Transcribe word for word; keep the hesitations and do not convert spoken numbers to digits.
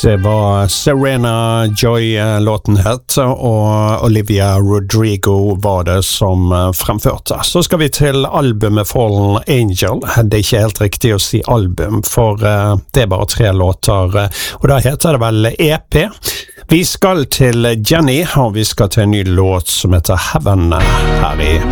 Det var Serena Joy-låten het, og Olivia Rodrigo var det som fremførte. Så skal vi til albumet Fallen Angel. Det er ikke helt riktig å si album, for det er bare tre låter, og da heter det vel E P. Vi skal til Jenny, og vi skal til en ny låt som heter Heaven her i